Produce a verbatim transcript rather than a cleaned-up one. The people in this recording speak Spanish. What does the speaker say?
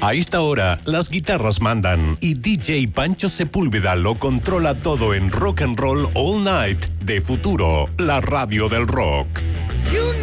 A esta hora, las guitarras mandan y D J Pancho Sepúlveda lo controla todo en Rock and Roll All Night de Futuro, la radio del rock.